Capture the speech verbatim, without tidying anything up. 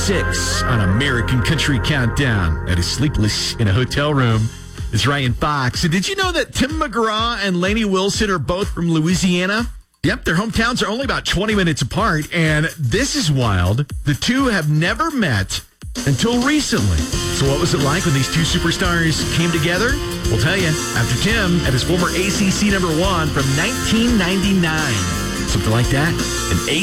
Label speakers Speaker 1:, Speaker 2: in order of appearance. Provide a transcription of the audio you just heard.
Speaker 1: six on American Country Countdown. That is Sleepless in a Hotel Room. It's Ryan Fox. So did you know that Tim McGraw and Lainey Wilson are both from Louisiana? Yep, their hometowns are only about twenty minutes apart, and this is wild. The two have never met until recently. So what was it like when these two superstars came together? We'll tell you after Tim at his former A C C number one from nineteen ninety-nine. Something like that. An A